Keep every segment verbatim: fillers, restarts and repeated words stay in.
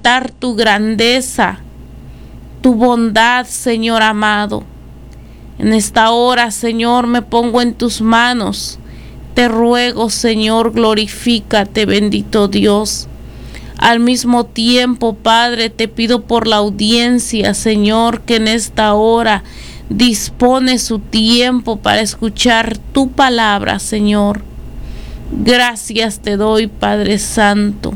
experimentar tu grandeza, tu bondad, Señor amado. En esta hora, Señor, me pongo en tus manos. Te ruego, Señor, glorifícate, bendito Dios. Al mismo tiempo, Padre, te pido por la audiencia, Señor, que en esta hora dispone su tiempo para escuchar tu palabra, Señor. Gracias te doy, Padre Santo.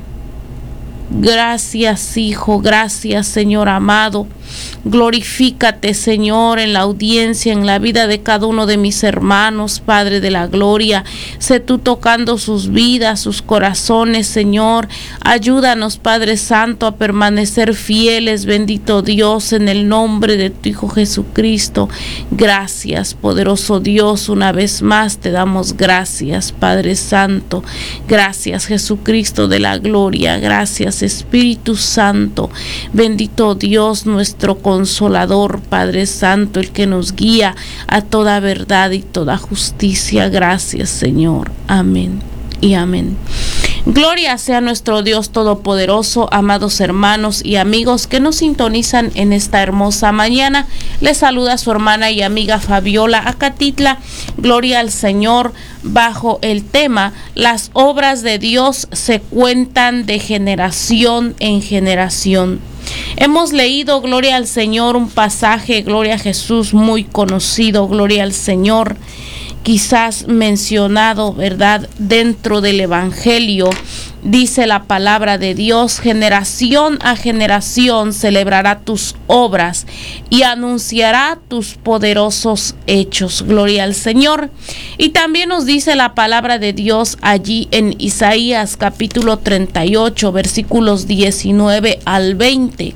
Gracias, Hijo, gracias, Señor amado. Glorifícate, Señor, en la audiencia, en la vida de cada uno de mis hermanos, Padre de la gloria. Sé tú tocando sus vidas, sus corazones, Señor. Ayúdanos, Padre Santo, a permanecer fieles, bendito Dios, en el nombre de tu Hijo Jesucristo. Gracias, poderoso Dios, una vez más te damos gracias, Padre Santo. Gracias, Jesucristo de la gloria. Gracias, Espíritu Santo. Bendito Dios, nuestro Consolador, Padre Santo, el que nos guía a toda verdad y toda justicia. Gracias, Señor. Amén y amén. Gloria sea nuestro Dios Todopoderoso, amados hermanos y amigos que nos sintonizan en esta hermosa mañana. Les saluda su hermana y amiga Fabiola Acatitla. Gloria al Señor, bajo el tema: las obras de Dios se cuentan de generación en generación. Hemos leído, gloria al Señor, un pasaje, gloria a Jesús, muy conocido, gloria al Señor, quizás mencionado, ¿verdad?, dentro del Evangelio. Dice la palabra de Dios: generación a generación celebrará tus obras y anunciará tus poderosos hechos. Gloria al Señor. Y también nos dice la palabra de Dios allí en Isaías capítulo treinta y ocho, versículos diecinueve al veinte.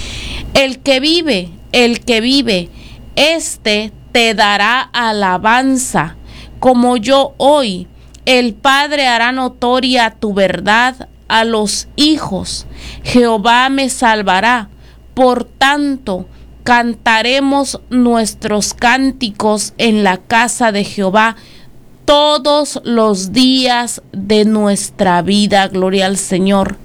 El que vive, el que vive, este te dará alabanza, como yo hoy. El Padre hará notoria tu verdad a los hijos. Jehová me salvará. Por tanto, cantaremos nuestros cánticos en la casa de Jehová todos los días de nuestra vida. Gloria al Señor.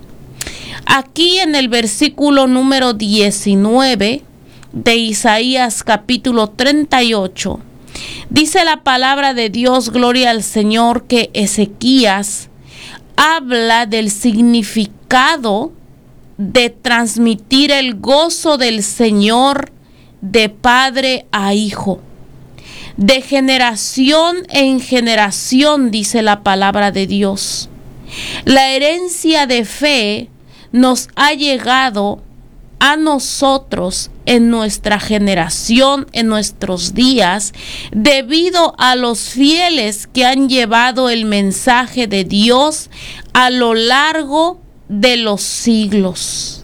Aquí en el versículo número diecinueve de Isaías capítulo treinta y ocho, dice la palabra de Dios, gloria al Señor, que Ezequías habla del significado de transmitir el gozo del Señor de padre a hijo. De generación en generación, dice la palabra de Dios. La herencia de fe nos ha llegado a nosotros en nuestra generación, en nuestros días, debido a los fieles que han llevado el mensaje de Dios a lo largo de los siglos.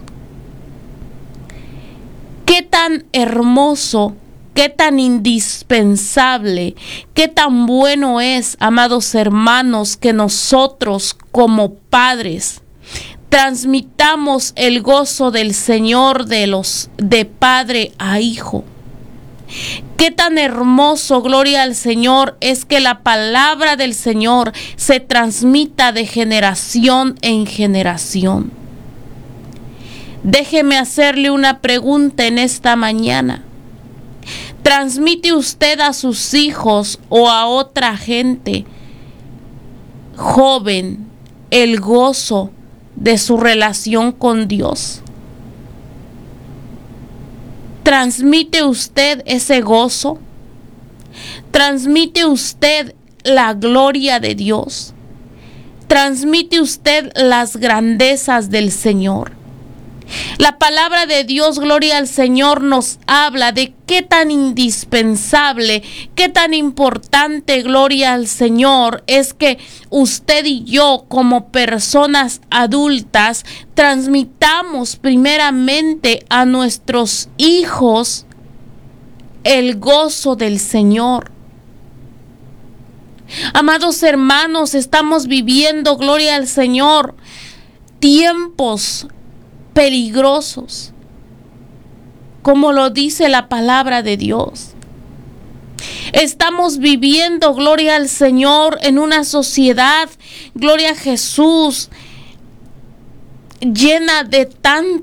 Qué tan hermoso, qué tan indispensable, qué tan bueno es, amados hermanos, que nosotros como padres transmitamos el gozo del Señor de los de padre a hijo. Qué tan hermoso, gloria al Señor, es que la palabra del Señor se transmita de generación en generación. Déjeme hacerle una pregunta en esta mañana. ¿Transmite usted a sus hijos o a otra gente joven el gozo de su relación con Dios? ¿Transmite usted ese gozo? ¿Transmite usted la gloria de Dios? ¿Transmite usted las grandezas del Señor? La palabra de Dios, gloria al Señor, nos habla de qué tan indispensable, qué tan importante, gloria al Señor, es que usted y yo como personas adultas transmitamos primeramente a nuestros hijos el gozo del Señor. Amados hermanos, estamos viviendo, gloria al Señor, tiempos peligrosos, como lo dice la palabra de Dios. Estamos viviendo, gloria al Señor, en una sociedad, gloria a Jesús, llena de tanto